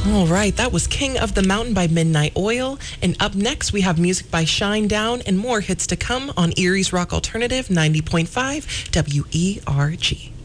All right, that was King of the Mountain by Midnight Oil. And up next, we have music by Shine Down and more hits to come on Erie's Rock Alternative 90.5 WERG.